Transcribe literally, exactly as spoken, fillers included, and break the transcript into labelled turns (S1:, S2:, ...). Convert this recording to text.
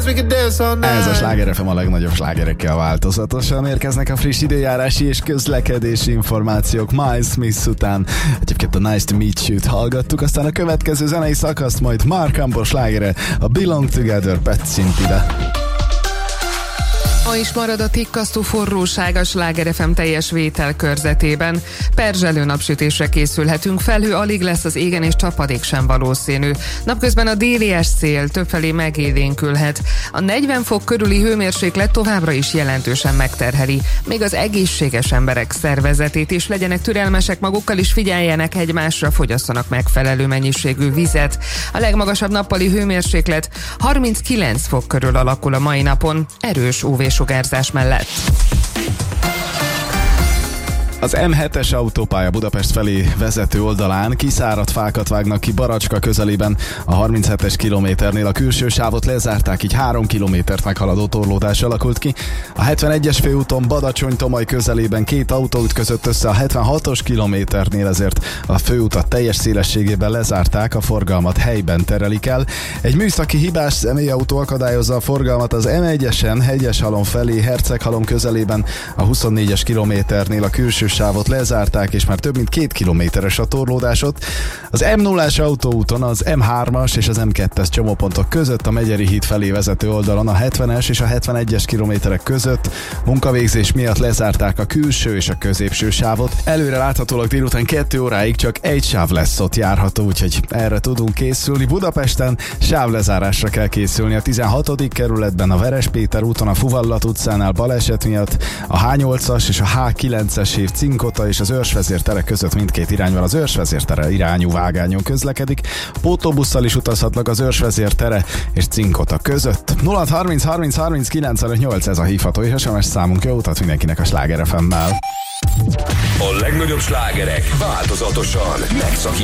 S1: Ez a Sláger ef em a legnagyobb slágerekkel változatosan érkeznek a friss időjárási és közlekedési információk Miles Smith után. Egyébként a Nice to Meet You-t hallgattuk, aztán a következő zenei szakaszt majd Mark Campos slágere, a Belong Together petszint ide.
S2: Ma is marad a tikkasztó forróság a Sláger ef em teljes vétel körzetében. Perzselő napsütésre készülhetünk, felhő alig lesz az égen és csapadék sem valószínű. Napközben a délies szél többfelé megélénkülhet. A negyven fok körüli hőmérséklet továbbra is jelentősen megterheli. Még az egészséges emberek szervezetét is, legyenek türelmesek magukkal, is figyeljenek egymásra, fogyasszanak megfelelő mennyiségű vizet. A legmagasabb nappali hőmérséklet harminckilenc fok körül alakul a mai napon, erős ú vé-sugárzás mellett.
S1: Az em hetes autópálya Budapest felé vezető oldalán kiszáradt fákat vágnak ki Baracska közelében. A harminchetes kilométernél a külső sávot lezárták, így három kilométert meghaladó torlódás alakult ki. A hetvenegyes főúton Badacsony-Tomaj közelében két autó ütközött össze a hetvenhatos kilométernél, ezért a főutat teljes szélességében lezárták, a forgalmat helyben terelik el. Egy műszaki hibás személyautó akadályozza a forgalmat az em egyesen Hegyeshalom felé Herceghalom közelében. A huszonnégyes kilométernél a külső sávot lezárták, és már több mint két kilométeres a torlódás ott. Az em nullás autóúton az em hármas és az em kettes csomópontok között a Megyeri híd felé vezető oldalon a hetvenes és a hetvenegyes kilométerek között munkavégzés miatt lezárták a külső és a középső sávot. Előre láthatólag délután kettő óráig csak egy sáv lesz ott járható, úgyhogy erre tudunk készülni. Budapesten sávlezárásra kell készülni a tizenhatodik kerületben a Veres Péter úton a Fuvallat utcánál baleset miatt, a há nyolcas és a há kilences év Cinkota és az Őrsvezér tere között mindkét irányban az Őrsvezér tere irányú vágányon közlekedik. Pótóbusszal is utazhatnak az Őrsvezér tere és Cinkota között. nulla harminc harminc harminc kilencvenöt nyolc ez a hívható és es em es számunk. Jó utat mindenkinek a Sláger ef emmel.
S3: A legnagyobb slágerek változatosan megszakítják